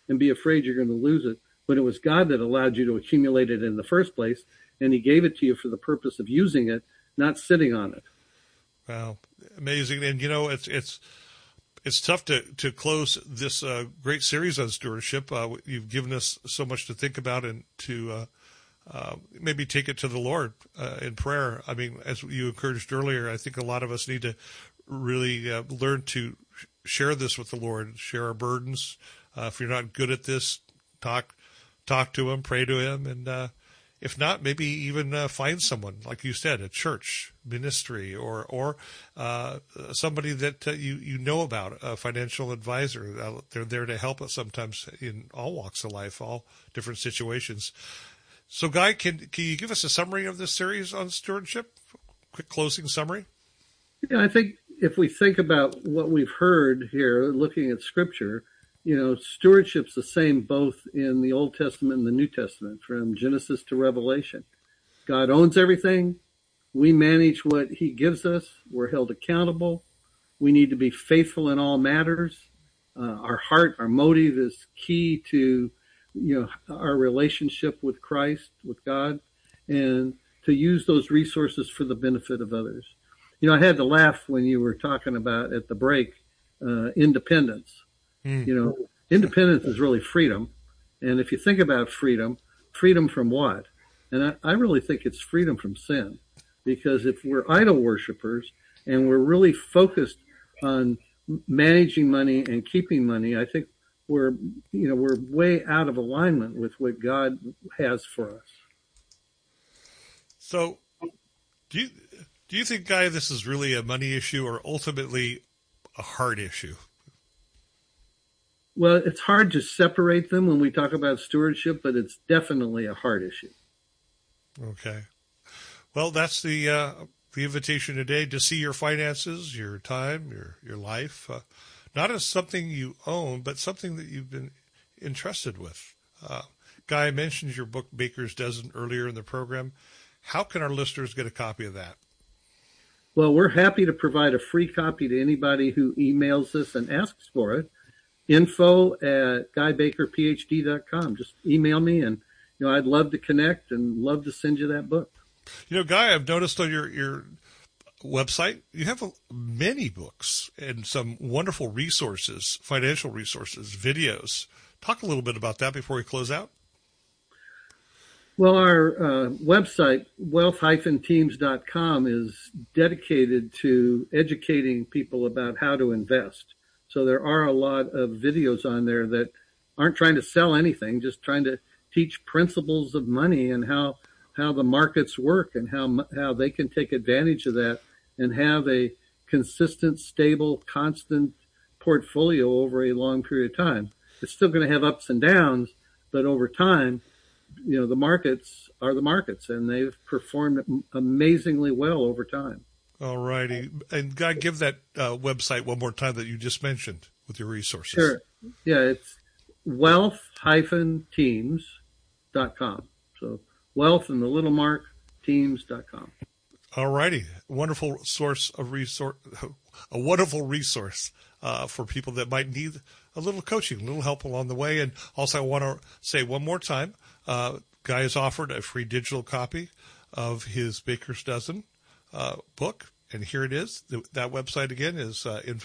and be afraid you're going to lose it, when it was God that allowed you to accumulate it in the first place, and he gave it to you for the purpose of using it, not sitting on it. Wow, amazing. And it's tough to close this great series on stewardship. You've given us so much to think about and to maybe take it to the Lord in prayer. I mean, as you encouraged earlier, I think a lot of us need to really learn to share this with the Lord, share our burdens. If you're not good at this, talk to him, pray to him, and if not, maybe even find someone, like you said, a church, ministry, or somebody that you know about, a financial advisor. They're there to help us sometimes in all walks of life, all different situations. So, Guy, can you give us a summary of this series on stewardship? Quick closing summary. Yeah, I think if we think about what we've heard here, looking at Scripture, stewardship's the same both in the Old Testament and the New Testament, from Genesis to Revelation. God owns everything. We manage what he gives us. We're held accountable. We need to be faithful in all matters. Our heart, our motive is key to our relationship with Christ, with God, and to use those resources for the benefit of others. I had to laugh when you were talking about at the break, independence. Independence is really freedom. And if you think about freedom from what? And I really think it's freedom from sin. Because if we're idol worshipers and we're really focused on managing money and keeping money, I think we're way out of alignment with what God has for us. So do you think, Guy, this is really a money issue or ultimately a heart issue? Well, it's hard to separate them when we talk about stewardship, but it's definitely a heart issue. Okay. Well, that's the invitation today, to see your finances, your time, your life, not as something you own, but something that you've been entrusted with. Guy mentioned your book, Baker's Dozen, earlier in the program. How can our listeners get a copy of that? Well, we're happy to provide a free copy to anybody who emails us and asks for it. info@guybakerphd.com. Just email me, and I'd love to connect and love to send you that book. Guy, I've noticed on your website you have many books and some wonderful resources, financial resources, videos. Talk a little bit about that before we close out. Well, our website, wealth-teams.com, is dedicated to educating people about how to invest. So there are a lot of videos on there that aren't trying to sell anything, just trying to teach principles of money and how the markets work and how they can take advantage of that and have a consistent, stable, constant portfolio over a long period of time. It's still going to have ups and downs, but over time, the markets are the markets, and they've performed amazingly well over time. All righty. And Guy, give that website one more time that you just mentioned with your resources. Sure. Yeah, it's wealth-teams.com. So wealth and the little mark, teams.com. All righty. Wonderful source of resource, a wonderful resource for people that might need a little coaching, a little help along the way. And also I want to say one more time, Guy has offered a free digital copy of his Baker's Dozen book. And here it is. That website again is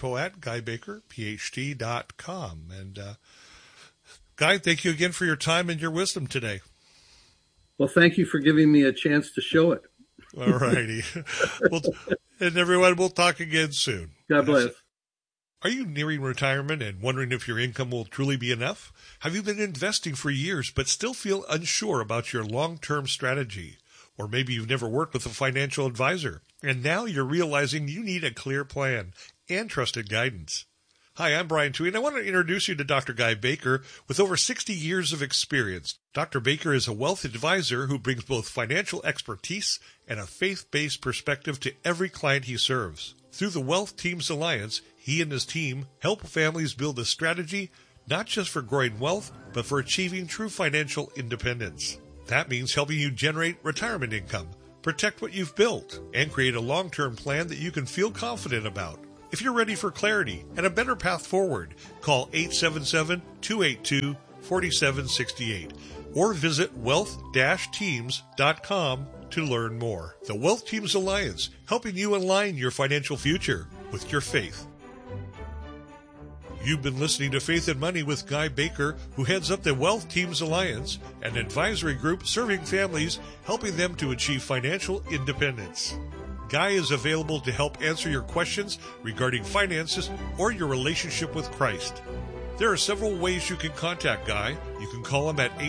info@guybakerphd.com. And Guy, thank you again for your time and your wisdom today. Well, thank you for giving me a chance to show it. All righty. And everyone, we'll talk again soon. God bless. Are you nearing retirement and wondering if your income will truly be enough? Have you been investing for years but still feel unsure about your long-term strategy? Or maybe you've never worked with a financial advisor, and now you're realizing you need a clear plan and trusted guidance. Hi, I'm Brian Tweed, and I want to introduce you to Dr. Guy Baker. With over 60 years of experience, Dr. Baker is a wealth advisor who brings both financial expertise and a faith-based perspective to every client he serves. Through the Wealth Teams Alliance, he and his team help families build a strategy not just for growing wealth, but for achieving true financial independence. That means helping you generate retirement income, protect what you've built, and create a long-term plan that you can feel confident about. If you're ready for clarity and a better path forward, call 877-282 4768, or visit wealth-teams.com to learn more. The Wealth Teams Alliance, helping you align your financial future with your faith. You've been listening to Faith and Money with Guy Baker, who heads up the Wealth Teams Alliance, an advisory group serving families, helping them to achieve financial independence. Guy is available to help answer your questions regarding finances or your relationship with Christ. There are several ways you can contact Guy. You can call him at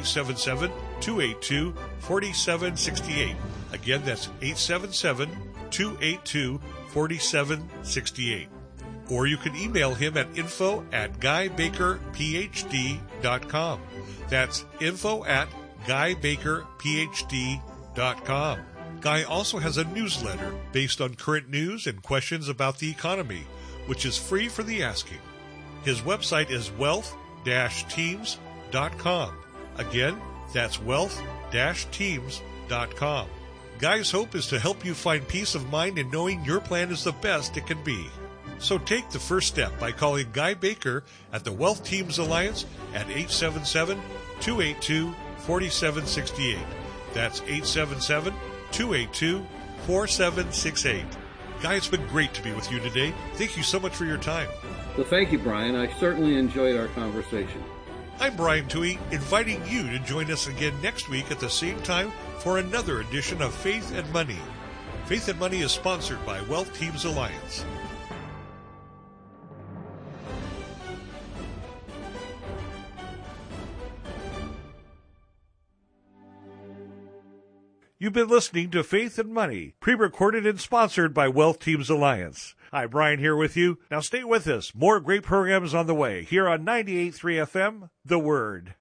877-282-4768. Again, that's 877-282-4768. Or you can email him at info@guybakerphd.com. That's info@guybakerphd.com. Guy also has a newsletter based on current news and questions about the economy, which is free for the asking. His website is wealth-teams.com. Again, that's wealth-teams.com. Guy's hope is to help you find peace of mind in knowing your plan is the best it can be. So take the first step by calling Guy Baker at the Wealth Teams Alliance at 877-282-4768. That's 877-282-4768. Guy, it's been great to be with you today. Thank you so much for your time. Well, thank you, Brian. I certainly enjoyed our conversation. I'm Brian Toohey, inviting you to join us again next week at the same time for another edition of Faith and Money. Faith and Money is sponsored by Wealth Teams Alliance. You've been listening to Faith and Money, pre-recorded and sponsored by Wealth Teams Alliance. Hi, Brian here with you. Now stay with us. More great programs on the way here on 98.3 FM, The Word.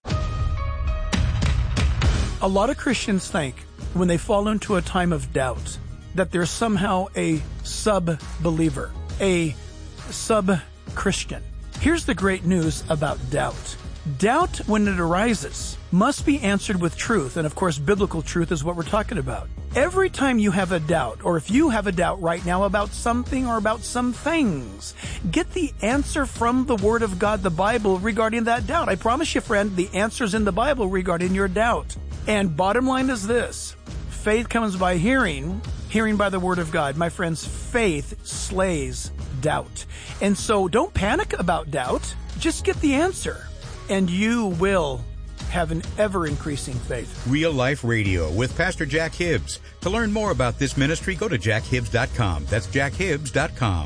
A lot of Christians think when they fall into a time of doubt that they're somehow a sub-believer, a sub-Christian. Here's the great news about doubt. Doubt, when it arises, must be answered with truth. And of course, biblical truth is what we're talking about. Every time you have a doubt, or if you have a doubt right now about something or about some things, get the answer from the Word of God, the Bible, regarding that doubt. I promise you, friend, the answer's in the Bible regarding your doubt. And bottom line is this: faith comes by hearing, hearing by the Word of God. My friends, faith slays doubt. And so don't panic about doubt. Just get the answer, and you will have an ever-increasing faith. Real Life Radio with Pastor Jack Hibbs. To learn more about this ministry, go to jackhibbs.com. That's jackhibbs.com.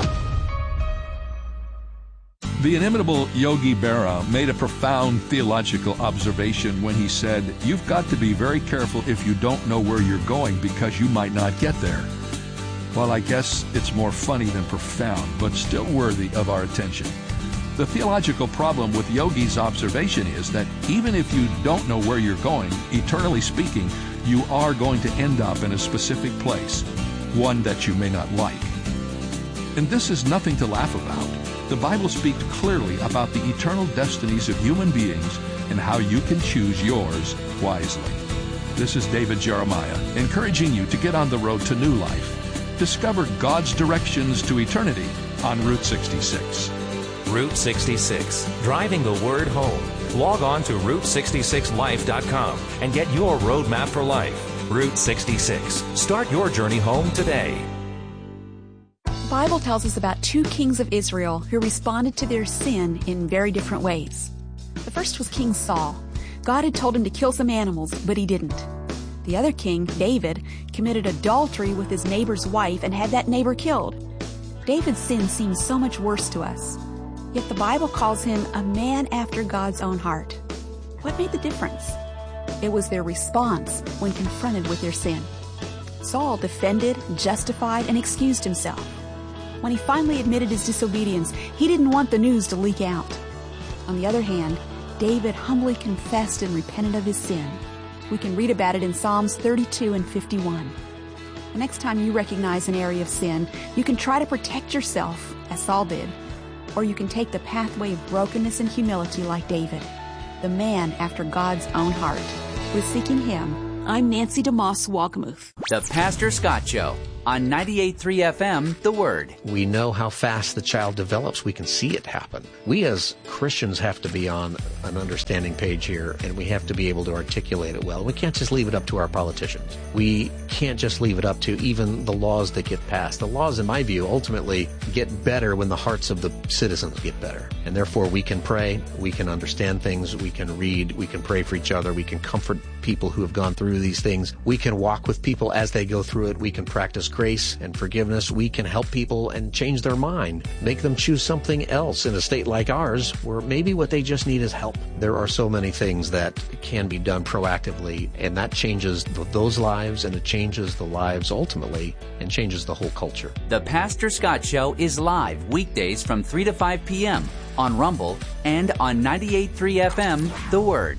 The inimitable Yogi Berra made a profound theological observation when he said, "You've got to be very careful if you don't know where you're going, because you might not get there." Well, I guess it's more funny than profound, but still worthy of our attention. The theological problem with Yogi's observation is that even if you don't know where you're going, eternally speaking, you are going to end up in a specific place, one that you may not like. And this is nothing to laugh about. The Bible speaks clearly about the eternal destinies of human beings and how you can choose yours wisely. This is David Jeremiah, encouraging you to get on the road to new life. Discover God's directions to eternity on Route 66. Route 66, driving the word home. Log on to Route66Life.com and get your roadmap for life. Route 66. Start your journey home today. The Bible tells us about two kings of Israel who responded to their sin in very different ways. The first was King Saul. God had told him to kill some animals, but he didn't. The other king, David, committed adultery with his neighbor's wife and had that neighbor killed. David's sin seems so much worse to us. Yet the Bible calls him a man after God's own heart. What made the difference? It was their response when confronted with their sin. Saul defended, justified, and excused himself. When he finally admitted his disobedience, he didn't want the news to leak out. On the other hand, David humbly confessed and repented of his sin. We can read about it in Psalms 32 and 51. The next time you recognize an area of sin, you can try to protect yourself, as Saul did. Or you can take the pathway of brokenness and humility like David, the man after God's own heart. With Seeking Him, I'm Nancy DeMoss Walkamuth. The Pastor Scott Show. on 98.3 FM, The Word. We know how fast the child develops. We can see it happen. We as Christians have to be on an understanding page here, and we have to be able to articulate it well. We can't just leave it up to our politicians. We can't just leave it up to even the laws that get passed. The laws, in my view, ultimately get better when the hearts of the citizens get better. And therefore, we can pray, we can understand things, we can read, we can pray for each other, we can comfort people who have gone through these things. We can walk with people as they go through it. We can practice grace and forgiveness. We can help people and change their mind, make them choose something else in a state like ours where maybe what they just need is help. There are so many things that can be done proactively, and that changes those lives, and it changes the lives ultimately, and changes the whole culture. The Pastor Scott Show is live weekdays from 3 to 5 p.m. on Rumble and on 98.3 FM, The Word.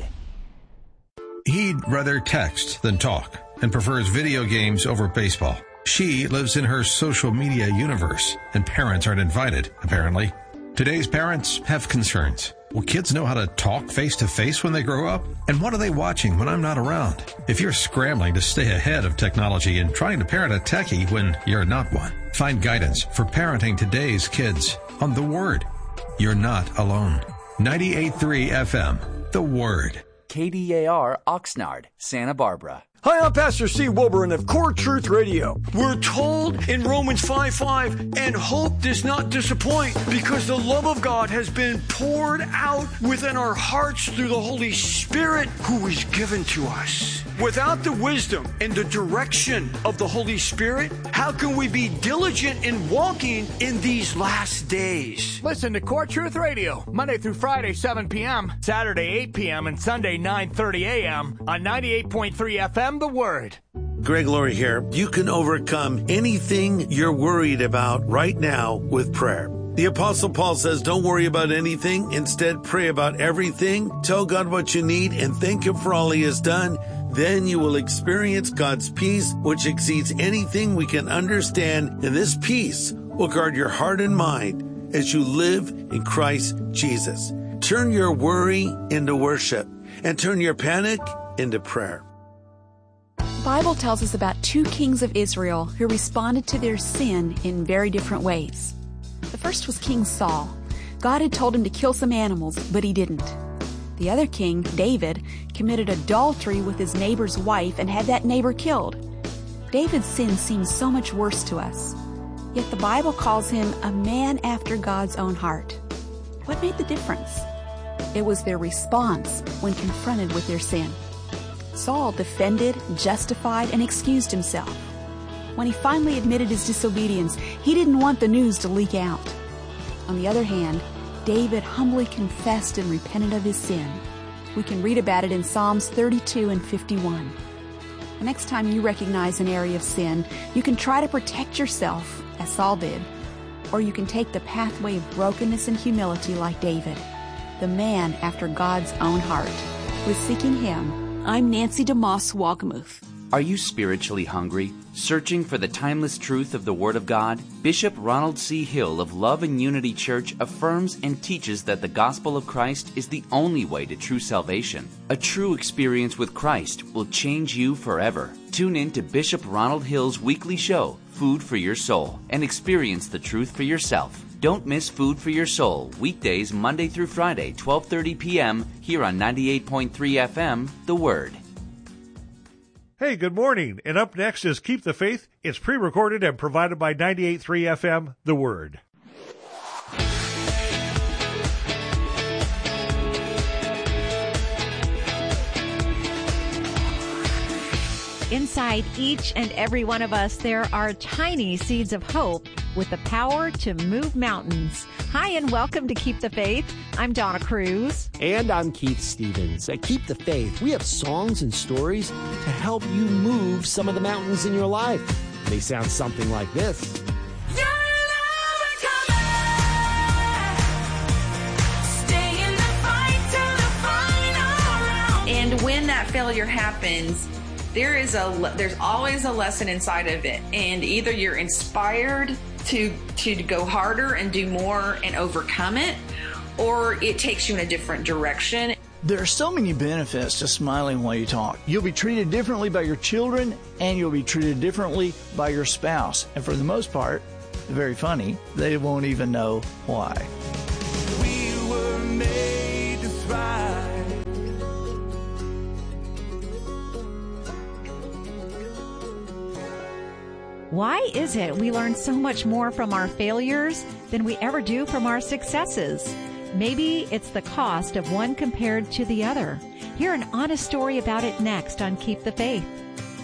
He'd rather text than talk and prefers video games over baseball. She lives in her social media universe, and parents aren't invited, apparently. Today's parents have concerns. Will kids know how to talk face-to-face when they grow up? And what are they watching when I'm not around? If you're scrambling to stay ahead of technology and trying to parent a techie when you're not one, find guidance for parenting today's kids on The Word. You're not alone. 98.3 FM, The Word. KDAR, Oxnard, Santa Barbara. Hi, I'm Pastor Steve Wilburn of Core Truth Radio. We're told in Romans 5:5, and hope does not disappoint, because the love of God has been poured out within our hearts through the Holy Spirit who is given to us. Without the wisdom and the direction of the Holy Spirit, how can we be diligent in walking in these last days? Listen to Core Truth Radio, Monday through Friday, 7 p.m., Saturday, 8 p.m., and Sunday, 9:30 a.m. on 98.3 FM, The Word. Greg Laurie here. You can overcome anything you're worried about right now with prayer. The Apostle Paul says, don't worry about anything. Instead, pray about everything. Tell God what you need and thank Him for all He has done. Then you will experience God's peace, which exceeds anything we can understand. And this peace will guard your heart and mind as you live in Christ Jesus. Turn your worry into worship and turn your panic into prayer. The Bible tells us about two kings of Israel who responded to their sin in very different ways. The first was King Saul. God had told him to kill some animals, but he didn't. The other king, David, committed adultery with his neighbor's wife and had that neighbor killed. David's sin seems so much worse to us, yet the Bible calls him a man after God's own heart. What made the difference? It was their response when confronted with their sin. Saul defended, justified, and excused himself. When he finally admitted his disobedience, he didn't want the news to leak out. On the other hand, David humbly confessed and repented of his sin. We can read about it in Psalms 32 and 51. The next time you recognize an area of sin, you can try to protect yourself, as Saul did, or you can take the pathway of brokenness and humility like David, the man after God's own heart. With Seeking Him, I'm Nancy DeMoss Walgamuth. Are you spiritually hungry? Searching for the timeless truth of the Word of God? Bishop Ronald C. Hill of Love and Unity Church affirms and teaches that the gospel of Christ is the only way to true salvation. A true experience with Christ will change you forever. Tune in to Bishop Ronald Hill's weekly show, Food for Your Soul, and experience the truth for yourself. Don't miss Food for Your Soul, weekdays Monday through Friday, 12:30 p.m. here on 98.3 FM, The Word. Hey, good morning. And up next is Keep the Faith. It's pre-recorded and provided by 98.3 FM, The Word. Inside each and every one of us, there are tiny seeds of hope with the power to move mountains. Hi, and welcome to Keep the Faith. I'm Donna Cruz. And I'm Keith Stevens. At Keep the Faith, we have songs and stories to help you move some of the mountains in your life. They sound something like this. And when that failure happens, there's always a lesson inside of it. And either you're inspired to go harder and do more and overcome it, or it takes you in a different direction. There are so many benefits to smiling while you talk. You'll be treated differently by your children, and you'll be treated differently by your spouse. And for the most part, very funny, they won't even know why. We were made to thrive. Why is it we learn so much more from our failures than we ever do from our successes? Maybe it's the cost of one compared to the other. Hear an honest story about it next on Keep the Faith.